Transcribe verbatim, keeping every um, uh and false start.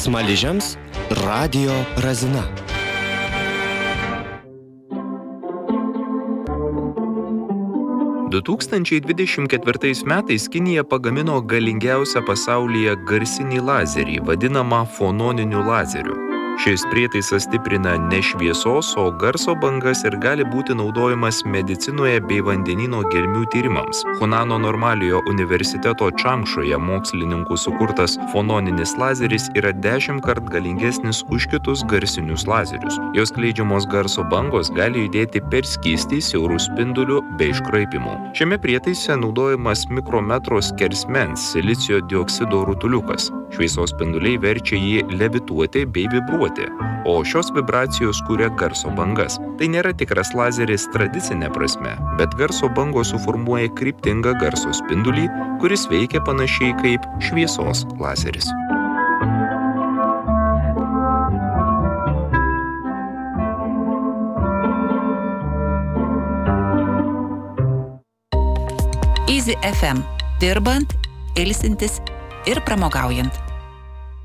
Smaližiams Radio Razina. du tūkstančiai dvidešimt ketvirtais metais Kinija pagamino galingiausią pasaulyje garsinį lazerį, vadinamą fononiniu lazeriu. Šis prietaisas stiprina ne šviesos, o garso bangas ir gali būti naudojamas medicinoje bei vandenyno gelmių tyrimams. Hunano Normaliojo universiteto Čangšoje mokslininkų sukurtas fononinis lazeris yra dešimt kart galingesnis už kitus garsinius lazerius. Jos skleidžiamos garso bangos gali judėti per skystį, siaurų spindulių bei iškraipimų. Šiame prietaise naudojamas mikrometro skersmens silicio dioksido rutuliukas. Šviesos spinduliai verčia jį levituoti bei vibruoti, o šios vibracijos kuria garso bangas. Tai nėra tikras lazeris tradicinė prasme, bet garso bangos suformuoja kryptingą garso spindulį, kuris veikia panašiai kaip šviesos lazeris. Easy F M. Dirbant, ilsintis ir pramogaujant.